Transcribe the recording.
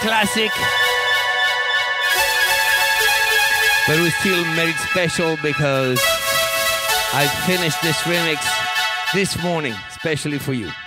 classic. But we still made it special because I finished this remix this morning, especially for you.